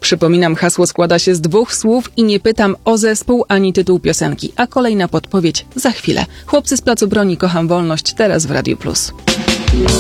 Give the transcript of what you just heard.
Przypominam, hasło składa się z 2 słów i nie pytam o zespół ani tytuł piosenki, a kolejna podpowiedź za chwilę. Chłopcy z Placu Broni, Kocham Wolność, teraz w Radiu Plus.